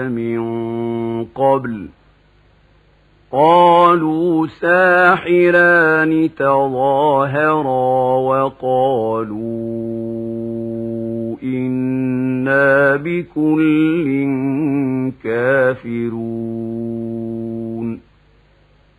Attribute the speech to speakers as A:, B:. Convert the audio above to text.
A: من قبل قالوا ساحران تظاهرا وقالوا إنا بكل